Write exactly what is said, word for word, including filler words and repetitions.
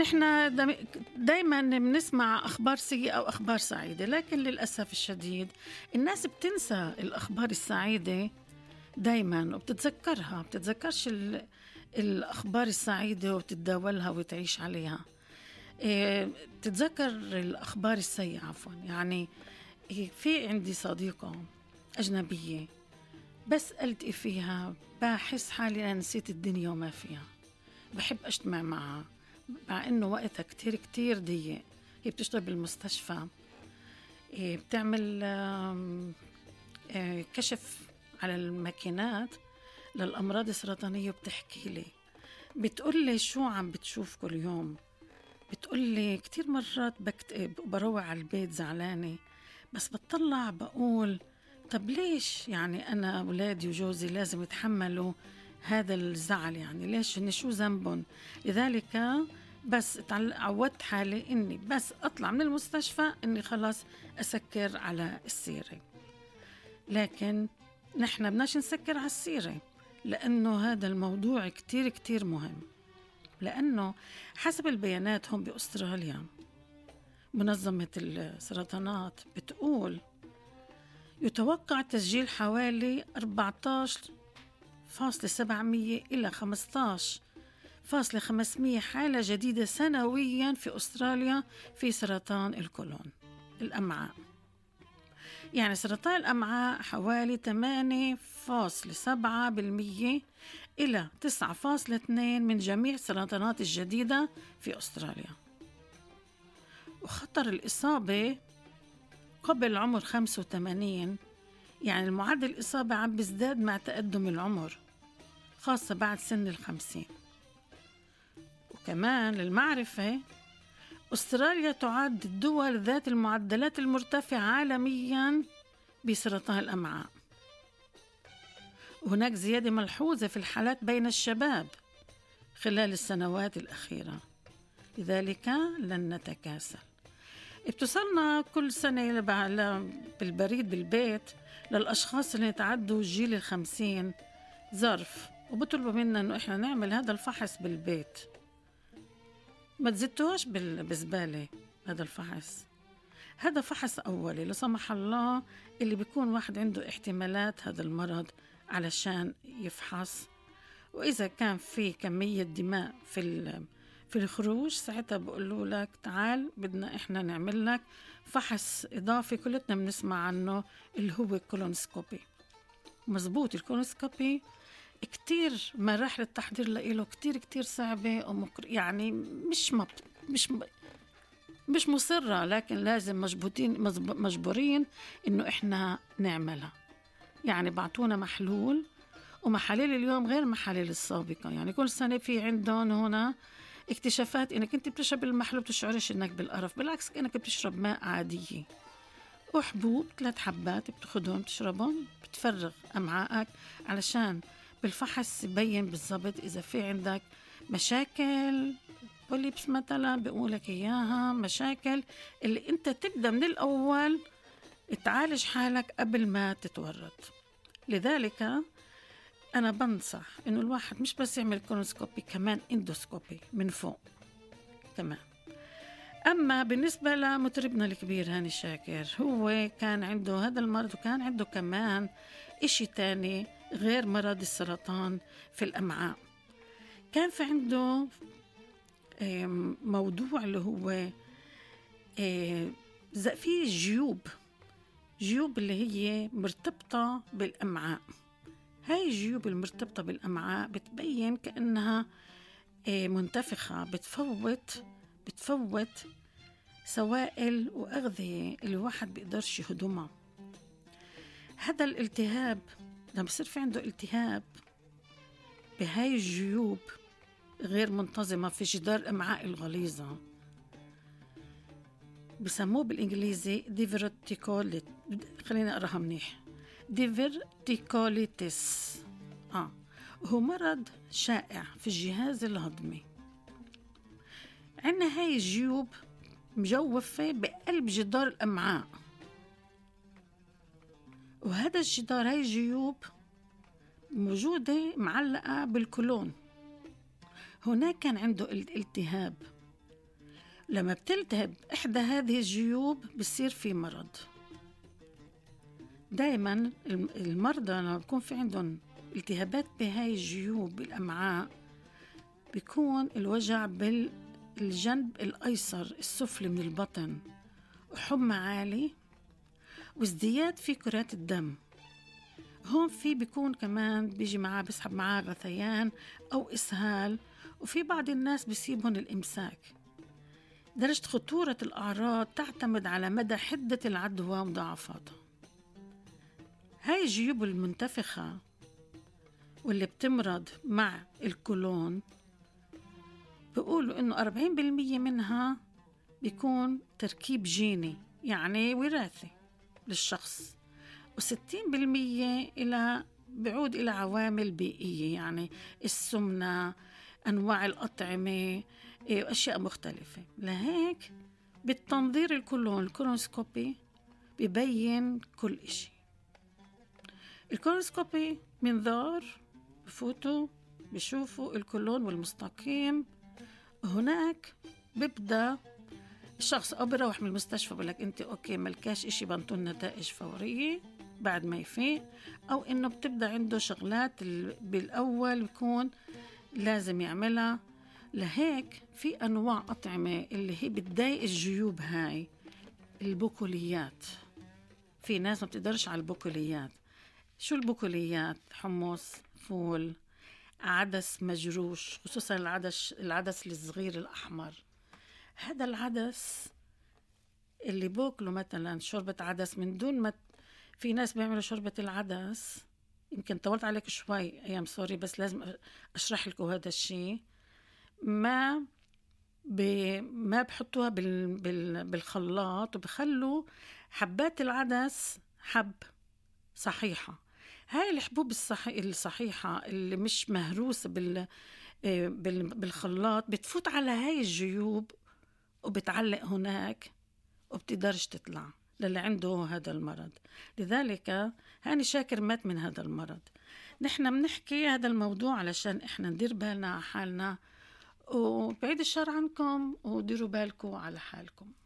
نحن دايما بنسمع أخبار سيئة أو أخبار سعيدة، لكن للأسف الشديد الناس بتنسى الأخبار السعيدة دايما، وبتتذكرها بتتذكرش الأخبار السعيدة وبتتداولها وتعيش عليها. إيه، بتتذكر الأخبار السيئة عفوا. يعني إيه، في عندي صديقة أجنبية بس ألتقي فيها بحس حالي أنا نسيت الدنيا وما فيها. بحب أجتمع معها مع إنه وقتها كتير كتير ضيق. هي بتشتغل بالمستشفى، إيه، بتعمل إيه، كشف على الماكينات للأمراض السرطانية. وبتحكي لي بتقول لي شو عم بتشوف كل يوم. بتقول لي كتير مرات بكتئب وبروح على البيت زعلانة، بس بتطلع بقول طب ليش يعني أنا أولادي وجوزي لازم يتحملوا هذا الزعل؟ يعني ليش؟ إن شو ذنبهم؟ لذلك بس عودت حالي إني بس أطلع من المستشفى إني خلاص أسكر على السيرة. لكن نحن بدناش نسكر على السيرة، لأنه هذا الموضوع كتير كتير مهم. لأنه حسب البيانات هم بأستراليا منظمة السرطانات بتقول يتوقع تسجيل حوالي أربعة عشر فاصلة سبعمية إلى خمسة عشر فاصلة خمسمية حالة جديدة سنويا في أستراليا في سرطان القولون الأمعاء. يعني سرطان الأمعاء حوالي ثمانية فاصلة سبعة بالمية إلى تسعة فاصلة اثنين من جميع السرطانات الجديدة في أستراليا. وخطر الإصابة قبل عمر خمسة وثمانين، يعني المعدل الإصابة عم بيزداد مع تقدم العمر، خاصة بعد سن الخمسين. وكمان للمعرفة أستراليا تعد الدول ذات المعدلات المرتفعة عالمياً بسرطان الأمعاء. وهناك زيادة ملحوظة في الحالات بين الشباب خلال السنوات الأخيرة، لذلك لن نتكاسل. بتصلنا كل سنة بالبريد بالبيت للأشخاص اللي يتعدوا جيل الخمسين ظرف، وبطلبوا منا أنه إحنا نعمل هذا الفحص بالبيت. ما تزدتوش بالزبالة هذا الفحص. هذا فحص أولي لا سمح الله اللي بيكون واحد عنده احتمالات هذا المرض علشان يفحص. وإذا كان في كمية دماء في في الخروج ساعتها بقولوا لك تعال بدنا إحنا نعمل لك فحص إضافي كلتنا بنسمع عنه اللي هو كولونسكوبي. مزبوط، الكولونسكوبي كتير مراحل التحضير له كتير كتير صعبة ومكر... يعني مش مب... مش م... مش مصرة، لكن لازم مجبورين مجبورين إنه إحنا نعملها. يعني بعطونا محلول، ومحاليل اليوم غير محاليل السابقة. يعني كل سنة في عندهم هنا اكتشافات إنك أنت بتشرب المحلول بتشعرش إنك بالقرف، بالعكس إنك بتشرب ماء عادية وحبوب ثلاث حبات بتاخدهم بتشربهم بتفرغ أمعائك، علشان بالفحص يبين بالضبط إذا في عندك مشاكل بوليبس مثلا بيقولك إياها، مشاكل اللي أنت تبدأ من الأول تعالج حالك قبل ما تتورط. لذلك أنا بنصح إنه الواحد مش بس يعمل كولونسكوبي، كمان إندوسكوبي من فوق كمان. أما بالنسبة لمطربنا الكبير هاني شاكر، هو كان عنده هذا المرض وكان عنده كمان إشي تاني غير مرض السرطان في الأمعاء. كان في عنده موضوع اللي هو في جيوب جيوب اللي هي مرتبطة بالأمعاء. هاي الجيوب المرتبطة بالأمعاء بتبين كأنها منتفخة، بتفوت بتفوت سوائل وأغذية الواحد بيقدرش يهضمها. هذا الالتهاب لما بصير في عنده التهاب بهاي الجيوب غير منتظمة في جدار الأمعاء الغليظة، بسموه بالإنجليزي ديفرتيكوليت. خلينا أقراها منيح، ديفرتيكوليتس. آه هو مرض شائع في الجهاز الهضمي. عندنا هاي الجيوب مجوفة بقلب جدار الأمعاء، وهذا الجدار هاي الجيوب موجودة معلقة بالكولون. هناك كان عنده التهاب لما بتلتهب إحدى هذه الجيوب بصير في مرض. دايما المرضى لما بيكون في عندهم التهابات بهاي الجيوب بالأمعاء بيكون الوجع بالجنب الأيسر السفلي من البطن، وحمى عالي، وازدياد في كرات الدم. هون في بيكون كمان بيجي معاه بيسحب معاه غثيان أو إسهال، وفي بعض الناس بيصيبهم الإمساك. درجة خطورة الأعراض تعتمد على مدى حدة العدوى ومضاعفاتها. هاي الجيوب المنتفخة واللي بتمرض مع الكولون بيقولوا إنه أربعين بالمية منها بيكون تركيب جيني، يعني وراثي للشخص، وستين بالمية إلى بعود إلى عوامل بيئية، يعني السمنة، أنواع الأطعمة، وأشياء مختلفة. لهيك بالتنظير الكولون الكولونسكوبي بيبين كل إشي. الكولونسكوبي منظار بفوتوا بيشوفوا الكولون والمستقيم. هناك بيبدأ الشخص أو بيروح من المستشفى بقول لك أنت أوكي ملكاش إشي، بنطون نتائج فورية بعد ما يفيق، أو إنه بتبدأ عنده شغلات بالأول بيكون لازم يعملها. لهيك في أنواع أطعمة اللي هي بتضايق الجيوب هاي، البقوليات. في ناس ما بتقدرش على البقوليات. شو البقوليات؟ حمص، فول، عدس مجروش، خصوصا العدس العدس الصغير الأحمر. هذا العدس اللي بوكله مثلا شوربة عدس من دون ما في ناس بيعملوا شوربة العدس، يمكن طولت عليك شوي أيام سوري بس لازم أشرح لكم هذا الشيء. ما ب... ما بحطوها بال... بال... بالخلاط وبخلوا حبات العدس حب صحيحة. هاي الحبوب الصحي... الصحيحة اللي مش مهروسة بال... بال... بالخلاط بتفوت على هاي الجيوب وبتعلق هناك وبتقدرش تطلع للي عنده هذا المرض. لذلك هاني شاكر مات من هذا المرض. نحن بنحكي هذا الموضوع علشان احنا ندير بالنا على حالنا، وبعيد الشر عنكم وديروا بالكم على حالكم.